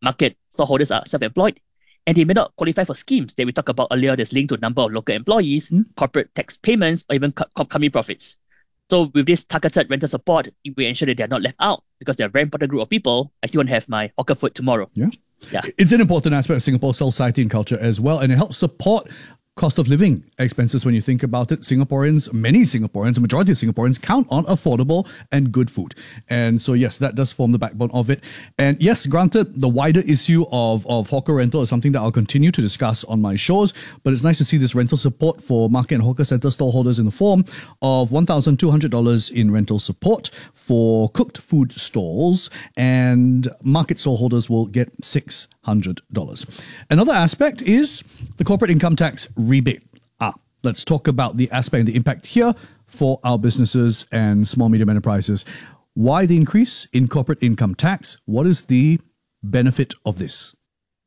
market stockholders are self-employed, and they may not qualify for schemes that we talked about earlier that's linked to number of local employees, corporate tax payments, or even company profits. So with this targeted rental support, we ensure that they're not left out because they're a very important group of people. I still want to have my hawker food tomorrow. Yeah. Yeah. It's an important aspect of Singapore's society and culture as well, and it helps support cost of living expenses when you think about it. Many Singaporeans, a majority of Singaporeans count on affordable and good food. And so, yes, that does form the backbone of it. And yes, granted, the wider issue of hawker rental is something that I'll continue to discuss on my shows, but it's nice to see this rental support for market and hawker centre stallholders in the form of $1,200 in rental support for cooked food stalls, and market stallholders will get $600. Another aspect is the corporate income tax rebate. Let's talk about the aspect and the impact here for our businesses and small medium enterprises. Why the increase in corporate income tax? What is the benefit of this?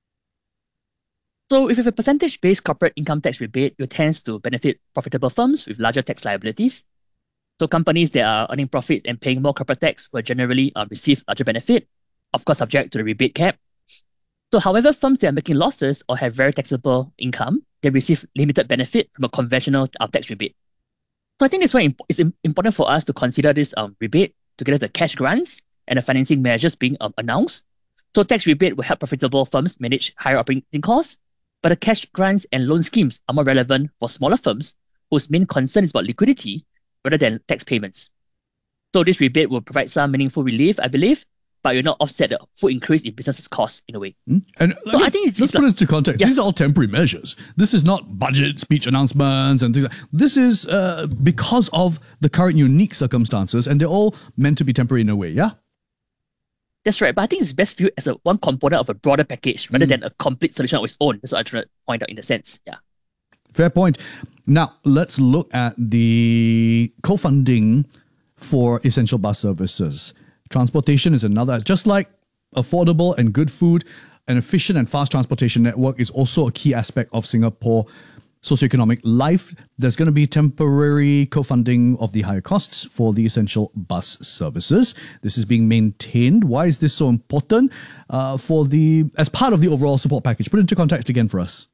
So if you have a percentage-based corporate income tax rebate, it tends to benefit profitable firms with larger tax liabilities. So companies that are earning profit and paying more corporate tax will generally receive larger benefit, of course subject to the rebate cap. So however, firms that are making losses or have very taxable income, they receive limited benefit from a conventional tax rebate. So I think that's why it's important for us to consider this rebate together with the cash grants and the financing measures being announced. So tax rebate will help profitable firms manage higher operating costs, but the cash grants and loan schemes are more relevant for smaller firms whose main concern is about liquidity rather than tax payments. So this rebate will provide some meaningful relief, I believe, but will not offset the full increase in businesses' costs in a way. And so I think let's put it into context. Yeah. These are all temporary measures. This is not budget speech announcements and things like that. This is because of the current unique circumstances, and they're all meant to be temporary in a way, yeah? That's right, but I think it's best viewed as one component of a broader package rather than a complete solution of its own. That's what I'm trying to point out in a sense. Yeah. Fair point. Now, let's look at the co-funding for essential bus services. Transportation is another. Just like affordable and good food, an efficient and fast transportation network is also a key aspect of Singapore socioeconomic life. There's going to be temporary co-funding of the higher costs for the essential bus services. This is being maintained. Why is this so important as part of the overall support package? Put it into context again for us.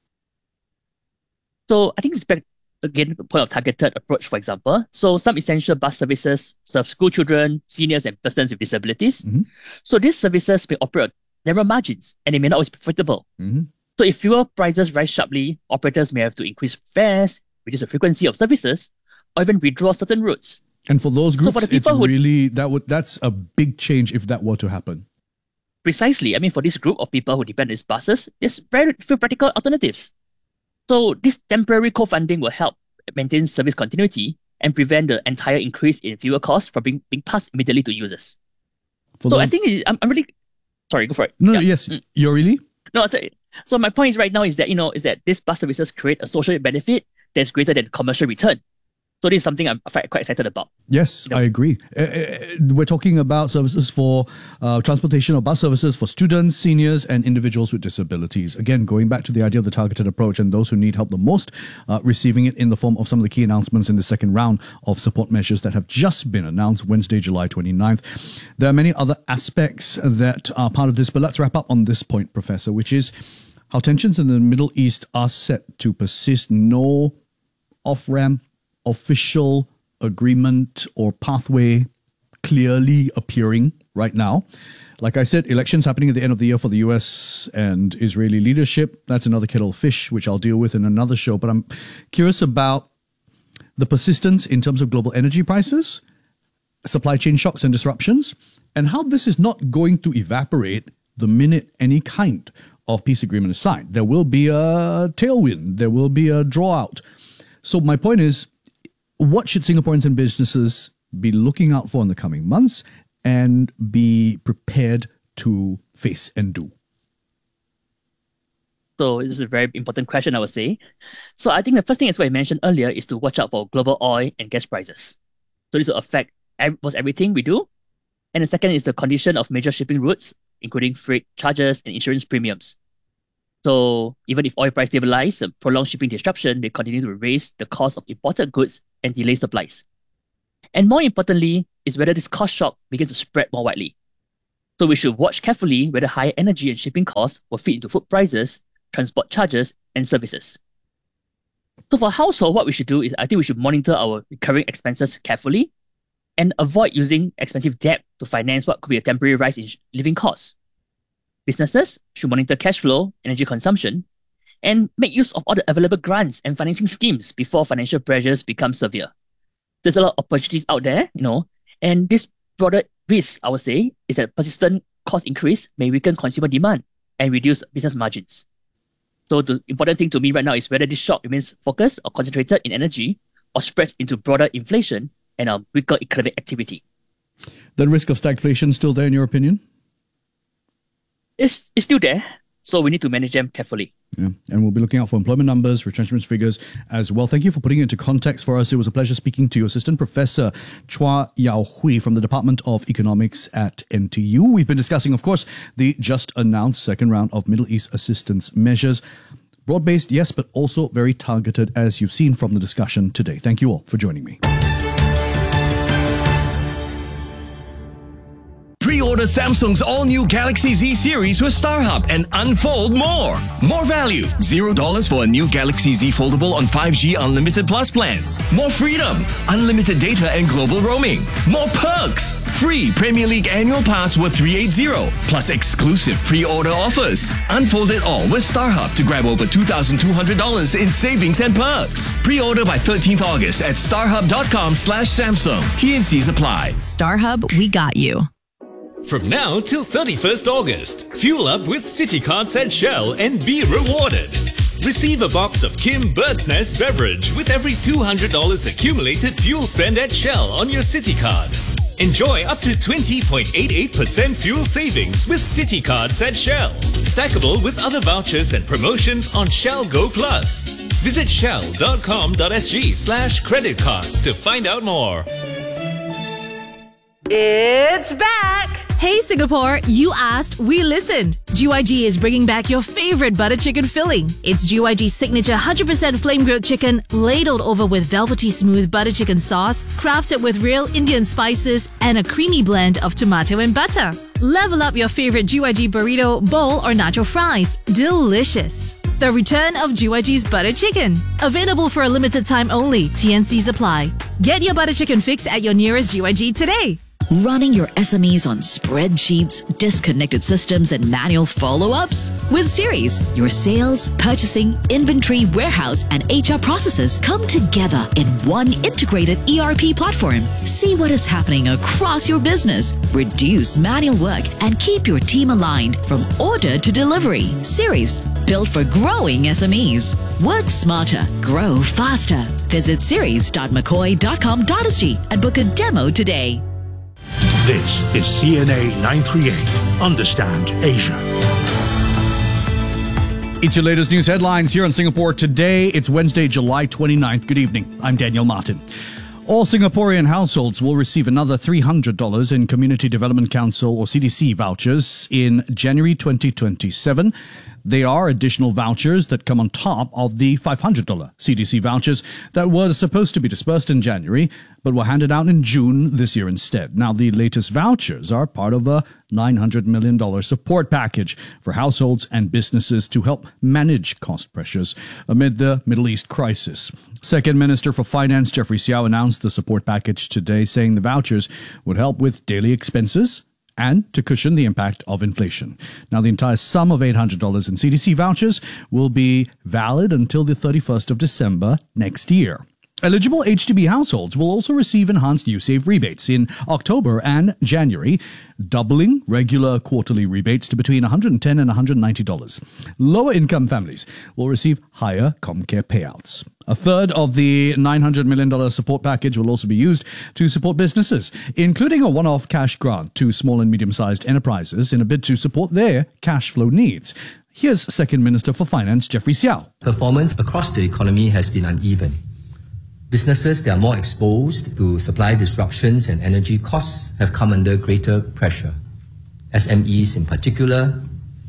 So I think it's back again, the point of targeted approach, for example. So some essential bus services serve school children, seniors, and persons with disabilities. So these services may operate at narrow margins, and they may not always be profitable. So if fuel prices rise sharply, operators may have to increase fares, reduce the frequency of services, or even withdraw certain routes. And for those groups, that's a big change if that were to happen. Precisely. I mean, for this group of people who depend on these buses, there's very few practical alternatives. So this temporary co-funding will help maintain service continuity and prevent the entire increase in fuel costs from being passed immediately to users. I think I'm really sorry. Go for it. Yes, you're really no. So my point is right now is that these bus services create a social benefit that's greater than commercial return. So this is something I'm quite excited about. Yes, I agree. We're talking about services for transportation or bus services for students, seniors, and individuals with disabilities. Again, going back to the idea of the targeted approach and those who need help the most, receiving it in the form of some of the key announcements in the second round of support measures that have just been announced Wednesday, July 29th. There are many other aspects that are part of this, but let's wrap up on this point, Professor, which is how tensions in the Middle East are set to persist. No off-ramp official agreement or pathway clearly appearing right now. Like I said, elections happening at the end of the year for the US and Israeli leadership. That's another kettle of fish, which I'll deal with in another show. But I'm curious about the persistence in terms of global energy prices, supply chain shocks and disruptions, and how this is not going to evaporate the minute any kind of peace agreement is signed. There will be a tailwind. There will be a draw out. So my point is, what should Singaporeans and businesses be looking out for in the coming months and be prepared to face and do? So this is a very important question, I would say. So I think the first thing, as I mentioned earlier, is to watch out for global oil and gas prices. So this will affect almost everything we do. And the second is the condition of major shipping routes, including freight charges and insurance premiums. So even if oil price stabilize, a prolonged shipping disruption may continue to raise the cost of imported goods and delay supplies. And more importantly is whether this cost shock begins to spread more widely. So we should watch carefully whether higher energy and shipping costs will feed into food prices, transport charges, and services. So for household, what we should do is I think we should monitor our recurring expenses carefully and avoid using expensive debt to finance what could be a temporary rise in living costs. Businesses should monitor cash flow, energy consumption, and make use of all the available grants and financing schemes before financial pressures become severe. There's a lot of opportunities out there, and this broader risk, I would say, is that persistent cost increase may weaken consumer demand and reduce business margins. So the important thing to me right now is whether this shock remains focused or concentrated in energy or spreads into broader inflation and weaker economic activity. The risk of stagflation still there in your opinion? It's still there, so we need to manage them carefully. Yeah. And we'll be looking out for employment numbers, retrenchment figures as well. Thank you for putting it into context for us. It was a pleasure speaking to you, Assistant Professor Chua Yao Hui from the Department of Economics at NTU. We've been discussing, of course, the just announced second round of Middle East assistance measures. Broad-based, yes, but also very targeted, as you've seen from the discussion today. Thank you all for joining me. Pre-order Samsung's all-new Galaxy Z series with StarHub and unfold more. More value, $0 for a new Galaxy Z Foldable on 5G Unlimited Plus plans. More freedom, unlimited data and global roaming. More perks, free Premier League annual pass worth $380, plus exclusive pre-order offers. Unfold it all with StarHub to grab over $2,200 in savings and perks. Pre-order by 13th August at starhub.com/Samsung. TNCs apply. StarHub, we got you. From now till 31st August, fuel up with City Cards at Shell and be rewarded. Receive a box of Kim Bird's Nest beverage with every $200 accumulated fuel spend at Shell on your City Card. Enjoy up to 20.88% fuel savings with City Cards at Shell. Stackable with other vouchers and promotions on Shell Go Plus. Visit shell.com.sg/credit cards to find out more. It's back! Hey Singapore, you asked, we listened. GYG is bringing back your favorite butter chicken filling. It's GYG's signature 100% flame-grilled chicken, ladled over with velvety smooth butter chicken sauce, crafted with real Indian spices, and a creamy blend of tomato and butter. Level up your favorite GYG burrito, bowl, or nacho fries. Delicious. The return of GYG's butter chicken. Available for a limited time only. TNCs apply. Get your butter chicken fix at your nearest GYG today. Running your SMEs on spreadsheets, disconnected systems, and manual follow-ups? With Series, your sales, purchasing, inventory, warehouse, and HR processes come together in one integrated ERP platform. See what is happening across your business, reduce manual work, and keep your team aligned from order to delivery. Series, built for growing SMEs. Work smarter, grow faster. Visit series.mccoy.com.sg and book a demo today. This is CNA 938. Understand Asia. It's your latest news headlines here on Singapore Today. It's Wednesday, July 29th. Good evening. I'm Daniel Martin. All Singaporean households will receive another $300 in Community Development Council or CDC vouchers in January 2027. They are additional vouchers that come on top of the $500 CDC vouchers that were supposed to be dispersed in January, but were handed out in June this year instead. Now, the latest vouchers are part of a $900 million support package for households and businesses to help manage cost pressures amid the Middle East crisis. Second Minister for Finance Jeffrey Siao announced the support package today, saying the vouchers would help with daily expenses and to cushion the impact of inflation. Now, the entire sum of $800 in CDC vouchers will be valid until the 31st of December next year. Eligible HDB households will also receive enhanced USave rebates in October and January, doubling regular quarterly rebates to between $110 and $190. Lower income families will receive higher Comcare payouts. A third of the $900 million support package will also be used to support businesses, including a one-off cash grant to small and medium-sized enterprises in a bid to support their cash flow needs. Here's Second Minister for Finance Jeffrey Siao. Performance across the economy has been uneven. Businesses that are more exposed to supply disruptions and energy costs have come under greater pressure. SMEs in particular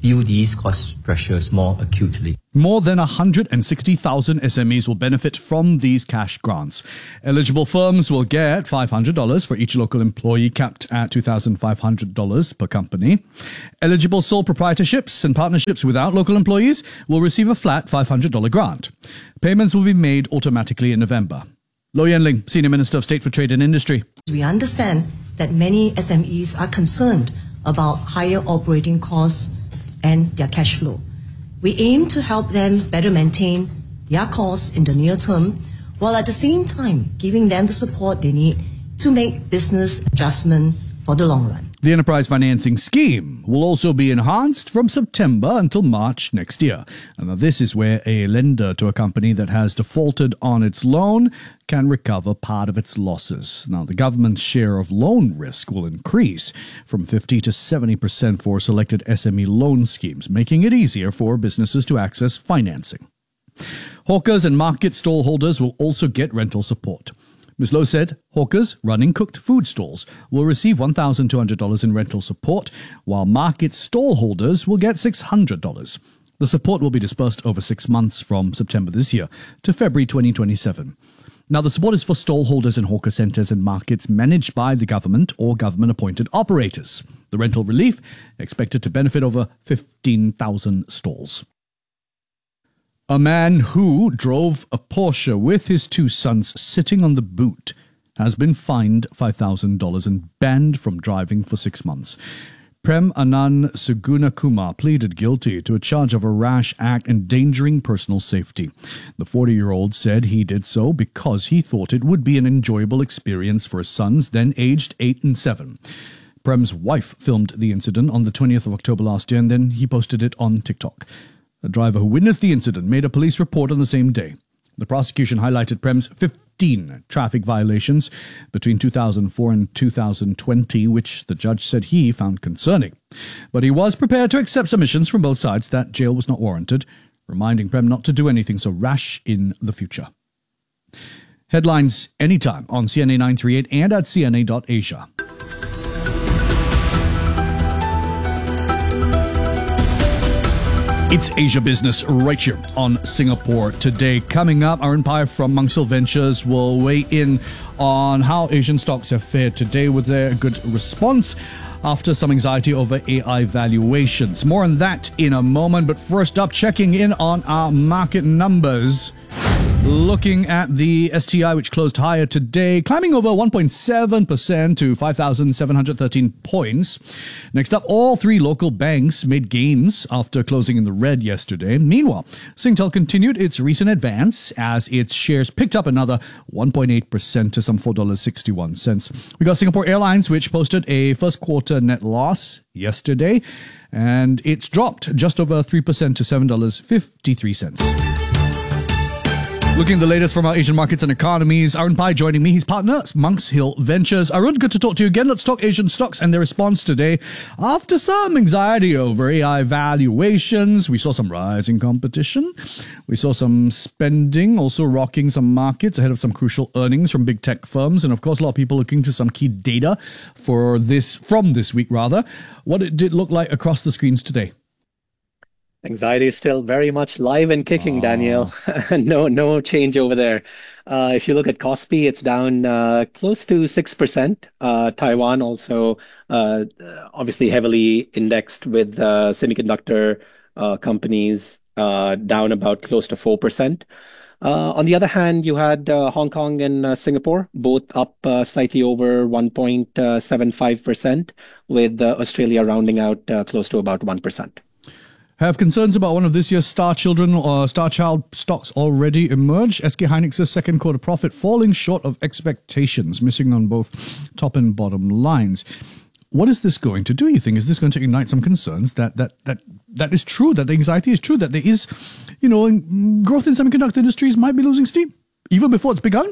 feel these cost pressures more acutely. More than 160,000 SMEs will benefit from these cash grants. Eligible firms will get $500 for each local employee, capped at $2,500 per company. Eligible sole proprietorships and partnerships without local employees will receive a flat $500 grant. Payments will be made automatically in November. Low Yen Ling, Senior Minister of State for Trade and Industry. We understand that many SMEs are concerned about higher operating costs and their cash flow. We aim to help them better maintain their costs in the near term, while at the same time giving them the support they need to make business adjustment for the long run. The Enterprise Financing Scheme will also be enhanced from September until March next year. And now this is where a lender to a company that has defaulted on its loan can recover part of its losses. Now, the government's share of loan risk will increase from 50 to 70% for selected SME loan schemes, making it easier for businesses to access financing. Hawkers and market stall holders will also get rental support. Ms. Loh said hawkers running cooked food stalls will receive $1,200 in rental support, while market stall holders will get $600. The support will be dispersed over 6 months from September this year to February 2027. Now, the support is for stall holders in hawker centres and markets managed by the government or government-appointed operators. The rental relief expected to benefit over 15,000 stalls. A man who drove a Porsche with his 2 sons sitting on the boot has been fined $5,000 and banned from driving for 6 months. Prem Anand Sugunakumar pleaded guilty to a charge of a rash act endangering personal safety. The 40-year-old said he did so because he thought it would be an enjoyable experience for his sons, then aged 8 and 7. Prem's wife filmed the incident on the 20th of October last year, and then he posted it on TikTok. A driver who witnessed the incident made a police report on the same day. The prosecution highlighted Prem's 15 traffic violations between 2004 and 2020, which the judge said he found concerning. But he was prepared to accept submissions from both sides that jail was not warranted, reminding Prem not to do anything so rash in the future. Headlines anytime on CNA 938 and at cna.asia. It's Asia Business right here on Singapore Today. Coming up, Arun Pai from Mangsil Ventures will weigh in on how Asian stocks have fared today with their good response after some anxiety over AI valuations. More on that in a moment, but first up, checking in on our market numbers. Looking at the STI, which closed higher today, climbing over 1.7% to 5,713 points. Next up, all 3 local banks made gains after closing in the red yesterday. Meanwhile, Singtel continued its recent advance as its shares picked up another 1.8% to some $4.61. We got Singapore Airlines, which posted a first quarter net loss yesterday, and it's dropped just over 3% to $7.53. Looking at the latest from our Asian markets and economies, Arun Pai joining me. His partner, Monks Hill Ventures. Arun, good to talk to you again. Let's talk Asian stocks and their response today. After some anxiety over AI valuations, we saw some rising competition. We saw some spending also rocking some markets ahead of some crucial earnings from big tech firms. And of course, a lot of people looking to some key data from this week rather. What did it look like across the screens today? Anxiety is still very much live and kicking, Daniel. No change over there. If you look at Kospi, it's down close to 6%. Taiwan also obviously heavily indexed with semiconductor companies, down about close to 4%. On the other hand, you had Hong Kong and Singapore, both up slightly over 1.75%, with Australia rounding out close to about 1%. Have concerns about one of this year's Star Child stocks already emerged? SK Hynix's second quarter profit falling short of expectations, missing on both top and bottom lines. What is this going to do, you think? Is this going to ignite some concerns that is true, that the anxiety is true, that there is, growth in semiconductor industries might be losing steam, even before it's begun?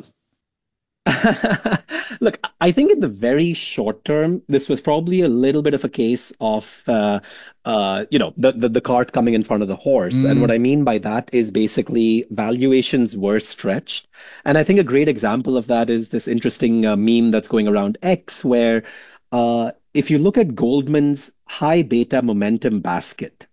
Look, I think in the very short term, this was probably a little bit of a case of, the cart coming in front of the horse. And what I mean by that is basically valuations were stretched. And I think a great example of that is this interesting meme that's going around X, where if you look at Goldman's high beta momentum basket,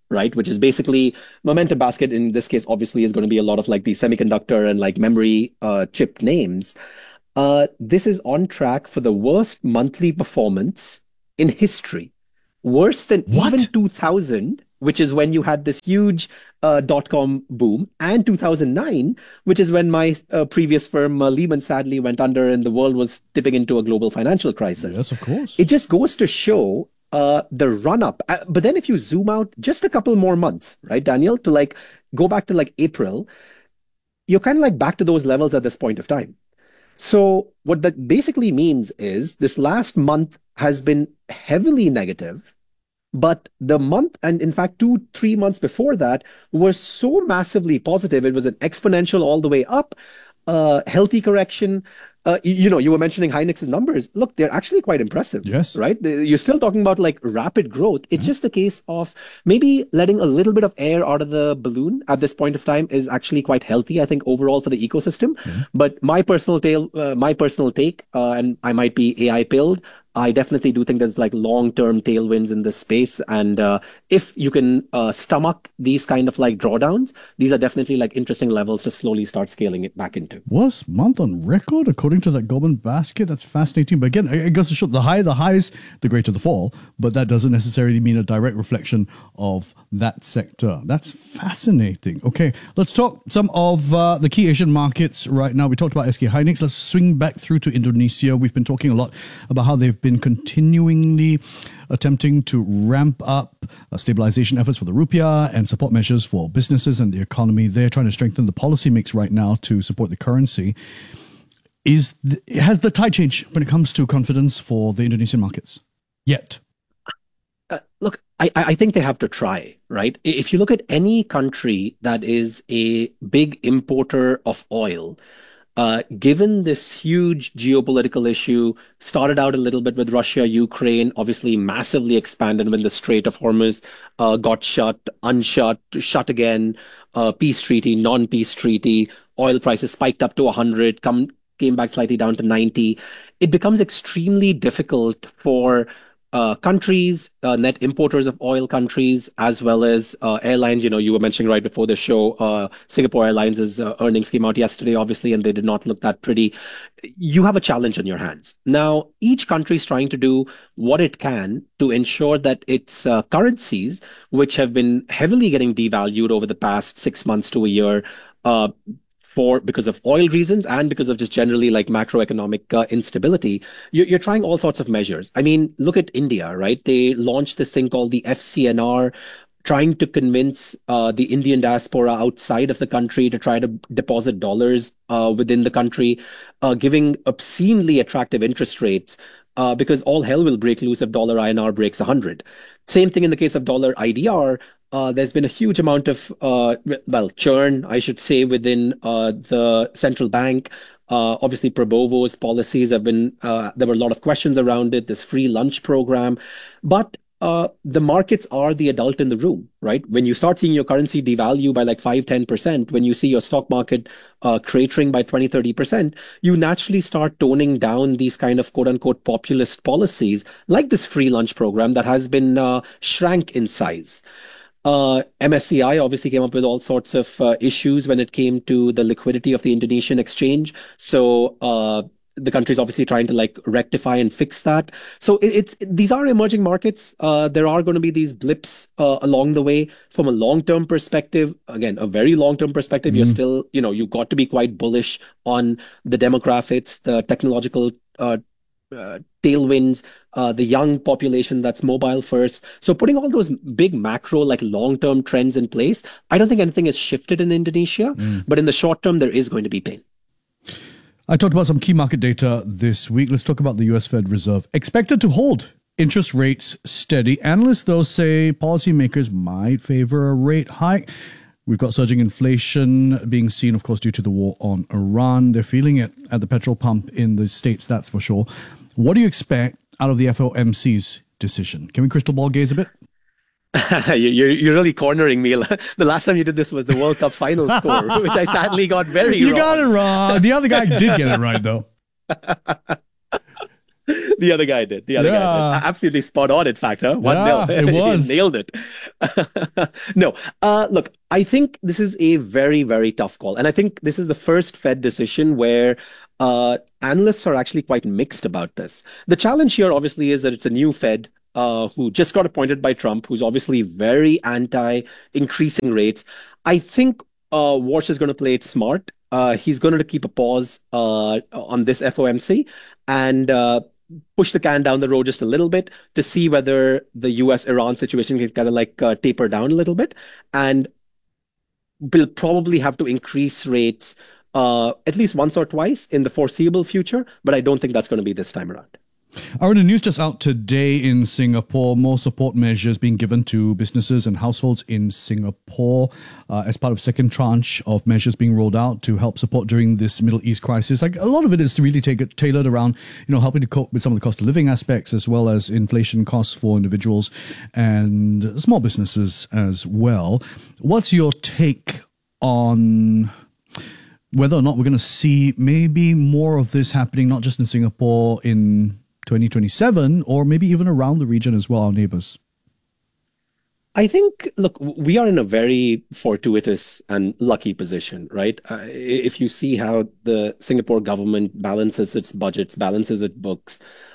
right? Which is basically momentum basket. In this case, obviously, is going to be a lot of like the semiconductor and like memory chip names. This is on track for the worst monthly performance in history, worse than even 2000, which is when you had this huge dot-com boom, and 2009, which is when my previous firm, Lehman, sadly went under and the world was tipping into a global financial crisis. Yes, of course. It just goes to show the run-up. But then if you zoom out just a couple more months, right, Daniel, to like go back to like April, you're kind of like back to those levels at this point of time. So what that basically means is this last month has been heavily negative, but the month, and in fact, 2-3 months before that, were so massively positive. It was an exponential all the way up, healthy correction. You were mentioning Hynix's numbers. Look, they're actually quite impressive. Yes. Right? You're still talking about like rapid growth. It's just a case of maybe letting a little bit of air out of the balloon at this point of time is actually quite healthy, I think, overall for the ecosystem. But my personal take, and I might be AI pilled, I definitely do think there's like long-term tailwinds in this space. And if you can stomach these kind of like drawdowns, these are definitely like interesting levels to slowly start scaling it back into. Worst month on record, according to that Goldman basket. That's fascinating. But again, it goes to show the higher the highs, the greater the fall. But that doesn't necessarily mean a direct reflection of that sector. That's fascinating. Okay, let's talk some of the key Asian markets right now. We talked about SK Hynix. Let's swing back through to Indonesia. We've been talking a lot about how they've been continuingly attempting to ramp up stabilization efforts for the rupiah and support measures for businesses and the economy. They're trying to strengthen the policy mix right now to support the currency. Has the tide changed when it comes to confidence for the Indonesian markets yet? Look, I think they have to try, right? If you look at any country that is a big importer of oil, given this huge geopolitical issue, started out a little bit with Russia, Ukraine, obviously massively expanded when the Strait of Hormuz got shut, unshut, shut again, peace treaty, non-peace treaty, oil prices spiked up to 100, came back slightly down to 90. It becomes extremely difficult for countries, net importers of oil countries, as well as airlines. You were mentioning right before the show, Singapore Airlines' earnings came out yesterday, obviously, and they did not look that pretty. You have a challenge on your hands. Now, each country is trying to do what it can to ensure that its currencies, which have been heavily getting devalued over the past 6 months to a year, because of oil reasons and because of just generally like macroeconomic instability, you're trying all sorts of measures. I mean, look at India, right? They launched this thing called the FCNR, trying to convince the Indian diaspora outside of the country to try to deposit dollars within the country, giving obscenely attractive interest rates. Because all hell will break loose if dollar INR breaks 100. Same thing in the case of dollar IDR. There's been a huge amount of, churn, I should say, within the central bank. Obviously, Prabowo's policies have been, there were a lot of questions around it, this free lunch program. But the markets are the adult in the room, right? When you start seeing your currency devalue by like 5-10%, when you see your stock market cratering by 20-30%, you naturally start toning down these kind of quote unquote populist policies like this free lunch program that has been shrank in size. MSCI obviously came up with all sorts of issues when it came to the liquidity of the Indonesian exchange. So the country is obviously trying to like rectify and fix that. So these are emerging markets. There are going to be these blips along the way. From a long-term perspective, again, a very long-term perspective, you're still, you've got to be quite bullish on the demographics, the technological tailwinds, the young population that's mobile first. So putting all those big macro, like long-term trends in place, I don't think anything has shifted in Indonesia, but in the short term, there is going to be pain. I talked about some key market data this week. Let's talk about the US Fed Reserve. Expected to hold interest rates steady. Analysts, though, say policymakers might favor a rate hike. We've got surging inflation being seen, of course, due to the war on Iran. They're feeling it at the petrol pump in the States, that's for sure. What do you expect out of the FOMC's decision? Can we crystal ball gaze a bit? You're really cornering me. The last time you did this was the World Cup final score, which I sadly got very wrong. You got it wrong. The other guy did get it right, though. The other guy did. The other guy did. Absolutely spot on, in fact. Huh? 1-0. It was. He nailed it. No. Look, I think this is a very, very tough call. And I think this is the first Fed decision where analysts are actually quite mixed about this. The challenge here, obviously, is that it's a new Fed who just got appointed by Trump, who's obviously very anti-increasing rates. I think Walsh is going to play it smart. He's going to keep a pause on this FOMC and push the can down the road just a little bit to see whether the US-Iran situation can kind of like taper down a little bit. And will probably have to increase rates at least once or twice in the foreseeable future, but I don't think that's going to be this time around. Aaron, the news just out today in Singapore, more support measures being given to businesses and households in Singapore as part of second tranche of measures being rolled out to help support during this Middle East crisis. Like a lot of it is really tailored around, helping to cope with some of the cost of living aspects as well as inflation costs for individuals and small businesses as well. What's your take on whether or not we're going to see maybe more of this happening, not just in Singapore in 2027, or maybe even around the region as well, our neighbors? I think, look, we are in a very fortuitous and lucky position, right? If you see how the Singapore government balances its budgets, balances its books,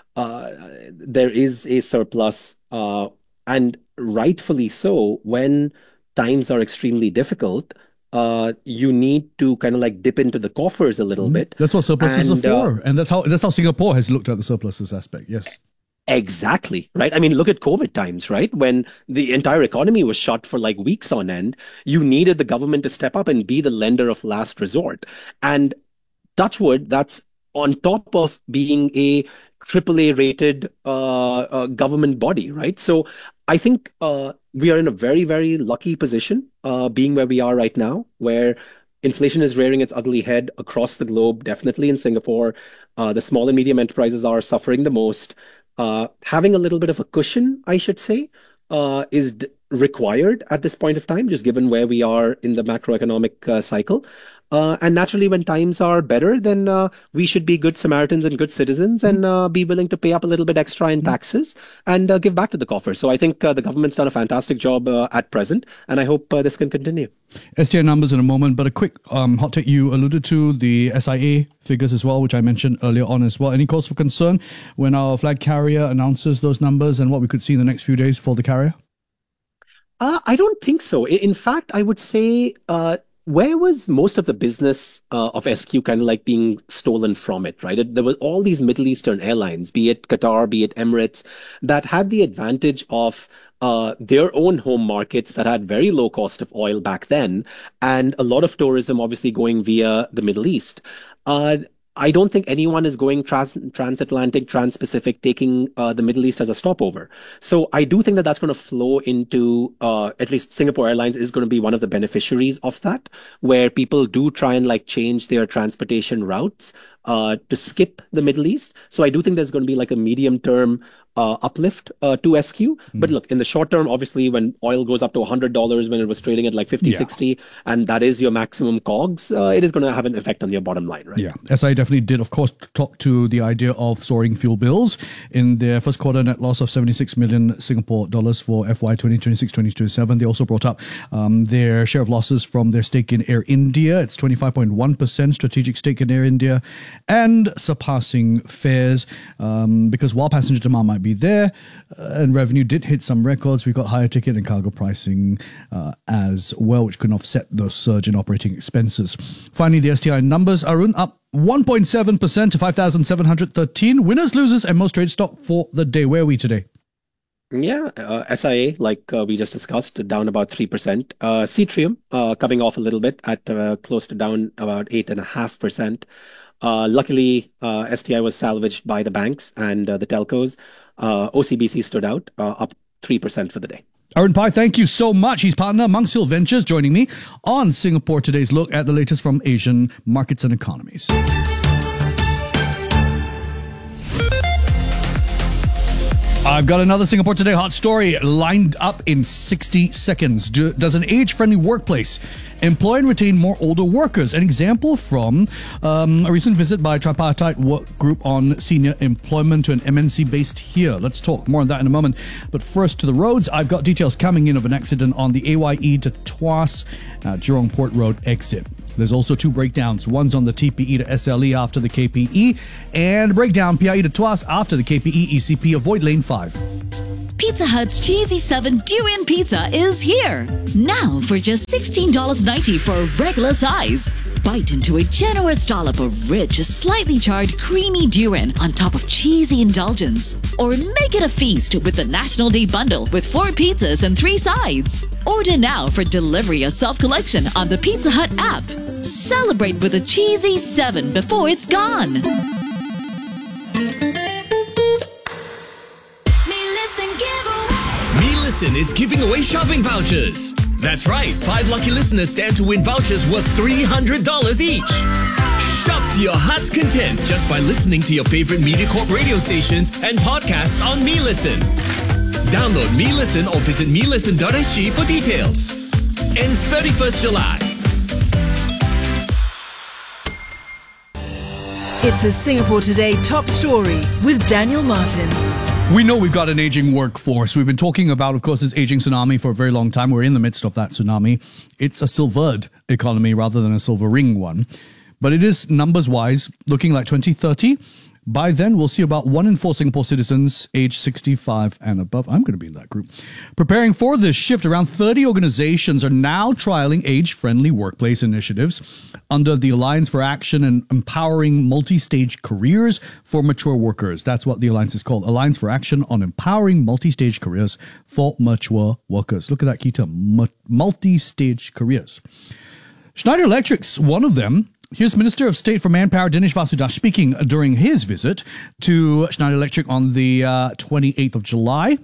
there is a surplus, and rightfully so. When times are extremely difficult, you need to kind of like dip into the coffers a little bit. That's what surpluses are for. And that's how Singapore has looked at the surpluses aspect. Yes. Exactly. Right. I mean, look at COVID times, right? When the entire economy was shut for like weeks on end, you needed the government to step up and be the lender of last resort. And touch wood, that's on top of being a AAA rated government body, right? So I think we are in a very, very lucky position being where we are right now, where inflation is rearing its ugly head across the globe, definitely in Singapore. The small and medium enterprises are suffering the most. Having a little bit of a cushion, I should say, is required at this point of time, just given where we are in the macroeconomic cycle. And naturally, when times are better, then we should be good Samaritans and good citizens and be willing to pay up a little bit extra in taxes and give back to the coffers. So I think the government's done a fantastic job at present, and I hope this can continue. STI numbers in a moment, but a quick hot take. You alluded to the SIA figures as well, which I mentioned earlier on as well. Any cause for concern when our flag carrier announces those numbers and what we could see in the next few days for the carrier? I don't think so. In fact, I would say where was most of the business of SQ kind of like being stolen from it, right? There were all these Middle Eastern airlines, be it Qatar, be it Emirates, that had the advantage of their own home markets that had very low cost of oil back then, and a lot of tourism obviously going via the Middle East. I don't think anyone is going transatlantic, trans-Pacific, taking the Middle East as a stopover. So I do think that that's going to flow into, at least Singapore Airlines is going to be one of the beneficiaries of that, where people do try and like change their transportation routes to skip the Middle East. So I do think there's going to be like a medium-term uplift to SQ. But look, in the short term, obviously, when oil goes up to $100 when it was trading at like 50, 60, and that is your maximum COGS, it is going to have an effect on your bottom line, right? Yeah. SIA definitely did, of course, talk to the idea of soaring fuel bills in their first quarter net loss of 76 million Singapore dollars for FY 2026-2027. They also brought up their share of losses from their stake in Air India. It's 25.1% strategic stake in Air India, and surpassing fares because while passenger demand might be there and revenue did hit some records, we got higher ticket and cargo pricing as well, which couldn't offset the surge in operating expenses. Finally, the STI numbers, Arun, up 1.7% to 5,713. Winners, losers, and most traded stock for the day. Where are we today? Yeah, SIA, like we just discussed, down about 3%. Cetrium coming off a little bit at close to down about 8.5%. Luckily, STI was salvaged by the banks and the telcos. OCBC stood out, up 3% for the day. Arun Pai, thank you so much. He's partner Monks Hill Ventures, joining me on Singapore Today's look at the latest from Asian markets and economies. I've got another Singapore Today hot story lined up in 60 seconds. Does an age-friendly workplace employ and retain more older workers? An example from a recent visit by a tripartite work group on senior employment to an MNC based here. Let's talk more on that in a moment. But first to the roads. I've got details coming in of an accident on the AYE to Tuas Jurong Port Road exit. There's also two breakdowns. One's on the TPE to SLE after the KPE, and breakdown PIE to Tuas after the KPE ECP. Avoid lane 5. Pizza Hut's Cheesy 7 Durian Pizza is here. Now for just $16.90 for a regular size. Bite into a generous dollop of rich, slightly charred, creamy durian on top of cheesy indulgence. Or make it a feast with the National Day bundle with 4 pizzas and 3 sides. Order now for delivery or self-collection on the Pizza Hut app. Celebrate with a Cheesy 7 before it's gone. MeListen is giving away shopping vouchers. That's right, 5 lucky listeners stand to win vouchers worth $300 each. Shop to your heart's content just by listening to your favorite MediaCorp radio stations and podcasts on MeListen. Download MeListen or visit melisten.sg for details. Ends 31st July. It's a Singapore Today top story with Daniel Martin. We know we've got an aging workforce. We've been talking about, of course, this aging tsunami for a very long time. We're in the midst of that tsunami. It's a silvered economy rather than a silver ring one. But it is, numbers-wise, looking like 2030. By then, we'll see about 1 in 4 Singapore citizens aged 65 and above. I'm going to be in that group. Preparing for this shift, around 30 organizations are now trialing age-friendly workplace initiatives under the Alliance for Action and Empowering Multi-Stage Careers for Mature Workers. That's what the alliance is called. Alliance for Action on Empowering Multi-Stage Careers for Mature Workers. Look at that key term, multi-stage careers. Schneider Electric's one of them. Here's Minister of State for Manpower Dinesh Vasudash speaking during his visit to Schneider Electric on the 28th of July.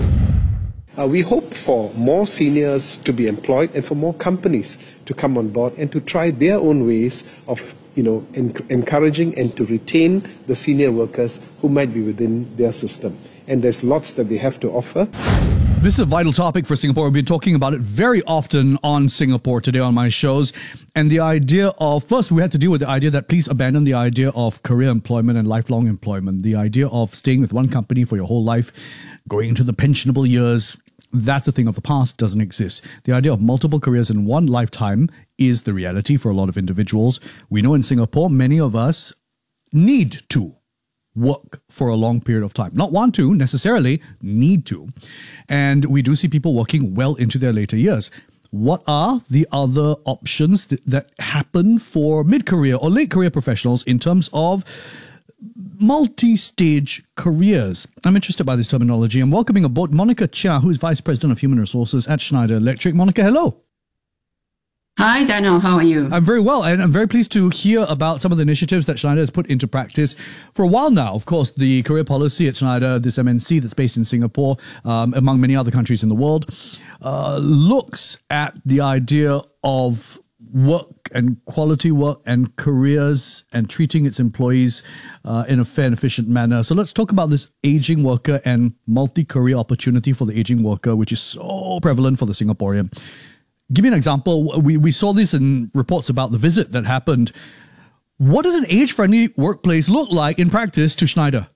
We hope for more seniors to be employed and for more companies to come on board and to try their own ways of encouraging and to retain the senior workers who might be within their system. And there's lots that they have to offer. This is a vital topic for Singapore. We've been talking about it very often on Singapore Today on my shows. And the idea of, first we had to deal with the idea that please abandon the idea of career employment and lifelong employment. The idea of staying with one company for your whole life, going into the pensionable years, that's a thing of the past, doesn't exist. The idea of multiple careers in one lifetime is the reality for a lot of individuals. We know in Singapore, many of us need to work for a long period of time. Not want to necessarily, need to. And we do see people working well into their later years. What are the other options that happen for mid-career or late career professionals in terms of multi-stage careers? I'm interested by this terminology. I'm welcoming aboard Monica Chia, who is Vice President of Human Resources at Schneider Electric. Monica, hello. Hi, Daniel. How are you? I'm very well, and I'm very pleased to hear about some of the initiatives that Schneider has put into practice for a while now. Of course, the career policy at Schneider, this MNC that's based in Singapore, among many other countries in the world, looks at the idea of work and quality work and careers and treating its employees in a fair and efficient manner. So let's talk about this aging worker and multi-career opportunity for the aging worker, which is so prevalent for the Singaporean. Give me an example. We saw this in reports about the visit that happened. What does an age-friendly workplace look like in practice to Schneider?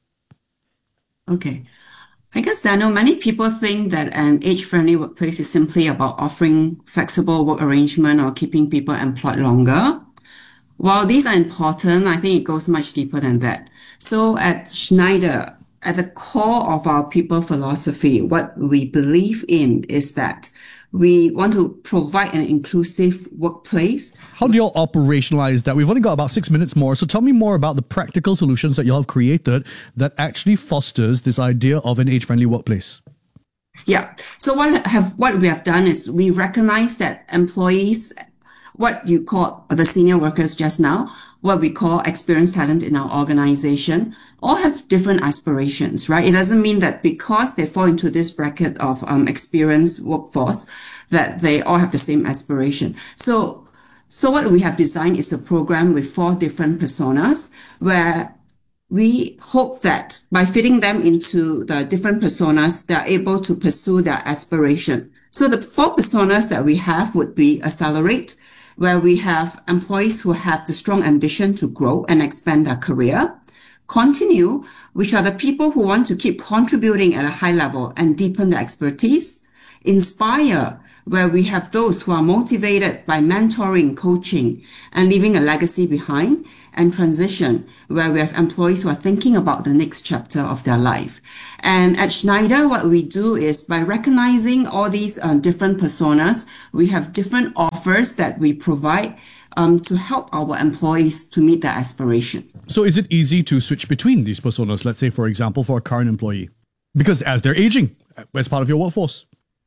Okay. I guess, Daniel, many people think that an age-friendly workplace is simply about offering flexible work arrangement or keeping people employed longer. While these are important, I think it goes much deeper than that. So at Schneider, at the core of our people philosophy, what we believe in is that we want to provide an inclusive workplace. How do you all operationalize that? We've only got about 6 minutes more, so tell me more about the practical solutions that you all have created that actually fosters this idea of an age-friendly workplace. Yeah. So what we have done is we recognize that employees, what you call the senior workers just now, what we call experienced talent in our organization, all have different aspirations, right? It doesn't mean that because they fall into this bracket of experienced workforce that they all have the same aspiration. So what we have designed is a program with 4 different personas where we hope that by fitting them into the different personas, they're able to pursue their aspiration. So the 4 personas that we have would be Accelerate, where we have employees who have the strong ambition to grow and expand their career. Continue, which are the people who want to keep contributing at a high level and deepen their expertise. Inspire, where we have those who are motivated by mentoring, coaching, and leaving a legacy behind. And Transition, where we have employees who are thinking about the next chapter of their life. And at Schneider, what we do is by recognizing all these different personas, we have different offers that we provide to help our employees to meet their aspiration. So is it easy to switch between these personas, let's say, for example, for a current employee? Because as they're aging, as part of your workforce.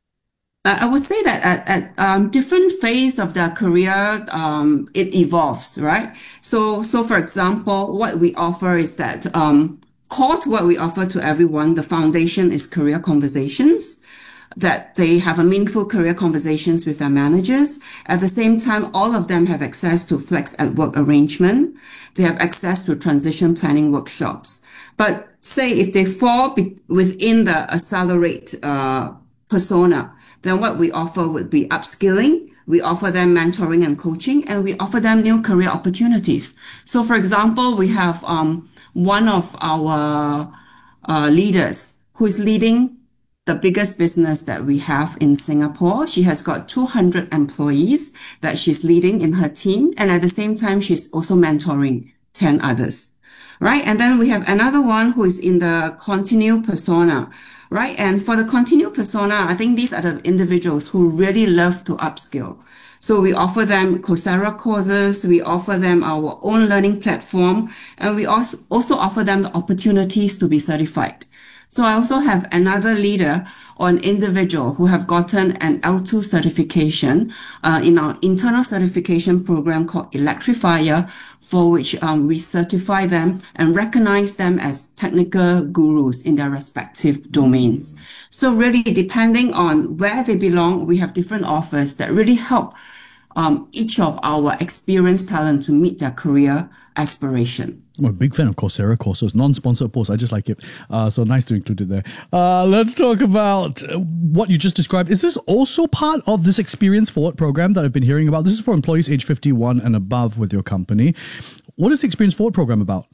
I would say that at different phase of their career, it evolves, right? So for example, what we offer is that core to what we offer to everyone, the foundation is career conversations, that they have a meaningful career conversations with their managers. At the same time, all of them have access to flex at work arrangement. They have access to transition planning workshops. But say if they fall within the Accelerate persona, then what we offer would be upskilling. We offer them mentoring and coaching, and we offer them new career opportunities. So for example, we have one of our leaders who is leading the biggest business that we have in Singapore. She has got 200 employees that she's leading in her team. And at the same time, she's also mentoring 10 others, right? And then we have another one who is in the Continue persona, right? And for the Continue persona, I think these are the individuals who really love to upskill. So we offer them Coursera courses, we offer them our own learning platform, and we also offer them the opportunities to be certified. So I also have another leader or an individual who have gotten an L2 certification in our internal certification program called Electrifier, for which we certify them and recognize them as technical gurus in their respective domains. So really, depending on where they belong, we have different offers that really help each of our experienced talent to meet their career aspiration. I'm a big fan of Coursera courses, non-sponsored posts. I just like it. So nice to include it there. Let's talk about what you just described. Is this also part of this Experience Forward program that I've been hearing about? This is for employees age 51 and above with your company. What is the Experience Forward program about?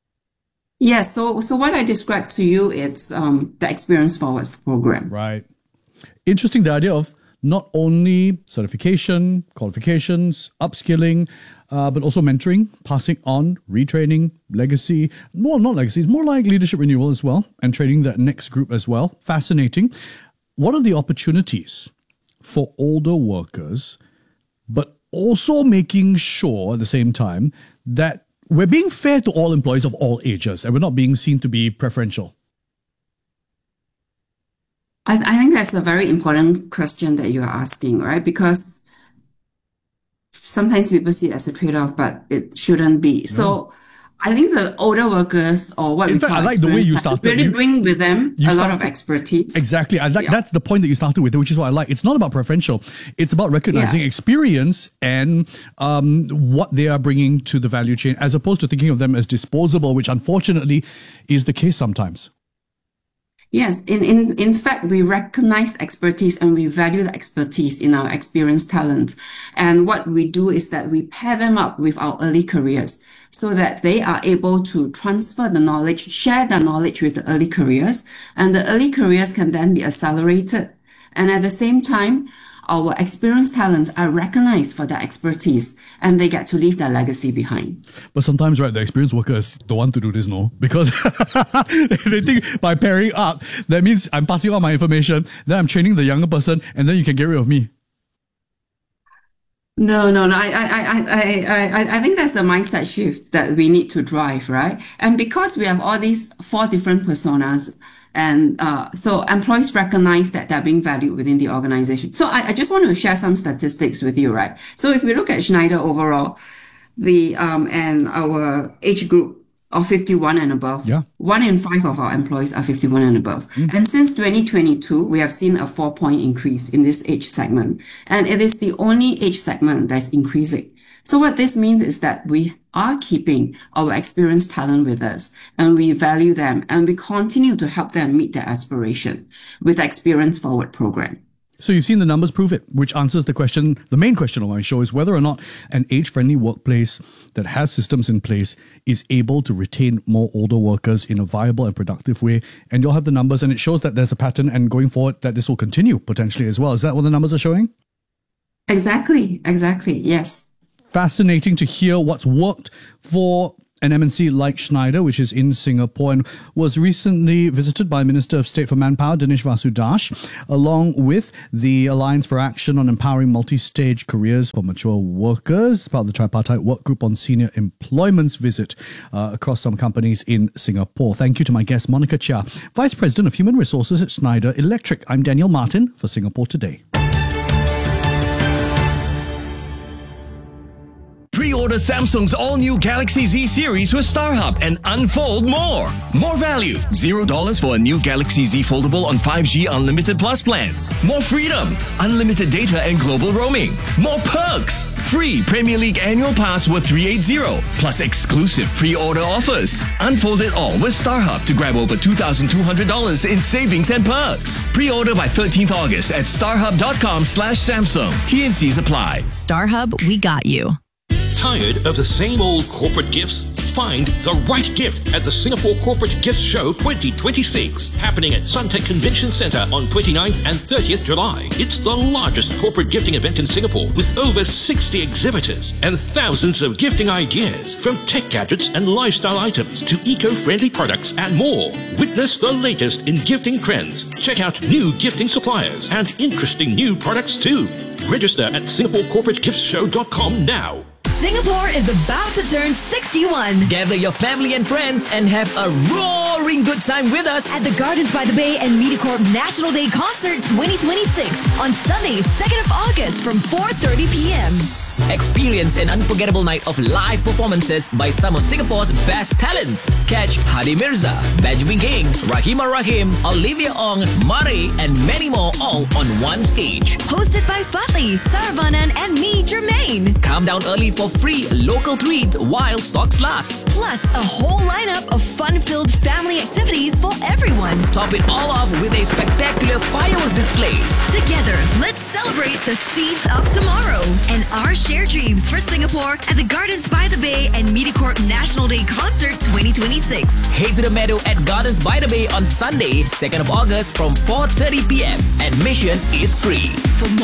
Yes, so what I described to you is the Experience Forward program. Right. Interesting, the idea of not only certification, qualifications, upskilling, but also mentoring, passing on, retraining, legacy. Well, not legacy, it's more like leadership renewal as well, and training that next group as well. Fascinating. What are the opportunities for older workers, but also making sure at the same time that we're being fair to all employees of all ages and we're not being seen to be preferential? I think that's a very important question that you're asking, right? Because sometimes people see it as a trade-off, but it shouldn't be. So I think the older workers, or what we call I like the way you started. Really bring with them a lot of expertise. Exactly. That's the point that you started with, which is what I like. It's not about preferential. It's about recognizing experience and what they are bringing to the value chain, as opposed to thinking of them as disposable, which unfortunately is the case sometimes. Yes, in fact, we recognize expertise and we value the expertise in our experienced talent. And what we do is that we pair them up with our early careers so that they are able to transfer the knowledge, share the knowledge with the early careers, and the early careers can then be accelerated. And at the same time, our experienced talents are recognized for their expertise and they get to leave their legacy behind. But sometimes, right, the experienced workers don't want to do this, no? Because they think by pairing up, that means I'm passing on my information, then I'm training the younger person, and then you can get rid of me. No. I think that's the mindset shift that we need to drive, right? And because we have all these 4 different personas, and so employees recognize that they're being valued within the organization. So I just want to share some statistics with you, right? So if we look at Schneider overall, and our age group of 51 and above, 1 in 5 of our employees are 51 and above. And since 2022, we have seen a 4-point increase in this age segment. And it is the only age segment that's increasing. So what this means is that we are keeping our experienced talent with us, and we value them, and we continue to help them meet their aspiration with the Experience Forward program. So you've seen the numbers prove it, which answers the question. The main question on my show is whether or not an age-friendly workplace that has systems in place is able to retain more older workers in a viable and productive way. And you'll have the numbers, and it shows that there's a pattern, and going forward that this will continue potentially as well. Is that what the numbers are showing? Exactly, yes. Fascinating to hear what's worked for an MNC like Schneider, which is in Singapore and was recently visited by Minister of State for Manpower, Dinesh Vasudash, along with the Alliance for Action on Empowering Multi-Stage Careers for Mature Workers, part of the tripartite work group on senior employment's visit across some companies in Singapore. Thank you to my guest, Monica Chia, Vice President of Human Resources at Schneider Electric. I'm Daniel Martin for Singapore Today. Pre-order Samsung's all-new Galaxy Z series with StarHub and unfold more. More value, $0 for a new Galaxy Z Foldable on 5G Unlimited Plus plans. More freedom, unlimited data and global roaming. More perks, free Premier League annual pass worth $380, plus exclusive pre-order offers. Unfold it all with StarHub to grab over $2,200 in savings and perks. Pre-order by 13th August at starhub.com/Samsung. T&Cs apply. StarHub, we got you. Tired of the same old corporate gifts? Find the right gift at the Singapore Corporate Gifts Show 2026, happening at Suntec Convention Centre on 29th and 30th July. It's the largest corporate gifting event in Singapore, with over 60 exhibitors and thousands of gifting ideas, from tech gadgets and lifestyle items to eco-friendly products and more. Witness the latest in gifting trends. Check out new gifting suppliers and interesting new products too. Register at SingaporeCorporateGiftsShow.com now. Singapore is about to turn 61. Gather your family and friends and have a roaring good time with us at the Gardens by the Bay and MediaCorp National Day Concert 2026 on Sunday, 2nd of August from 4:30 p.m. Experience an unforgettable night of live performances by some of Singapore's best talents. Catch Hadi Mirza, Benjamin King, Rahimah Rahim, Olivia Ong, Murray, and many more all on one stage. Hosted by Fadli, Saravanan, and me, Jermaine. Come down early for free local treats while stocks last. Plus, a whole lineup of fun-filled family activities for everyone. Top it all off with a spectacular fireworks display. Together, let's celebrate the seeds of tomorrow and our shared dreams for Singapore at the Gardens by the Bay and MediaCorp National Day Concert 2026. Head to the meadow at Gardens by the Bay on Sunday, 2nd of August from 4:30 p.m. Admission is free. For more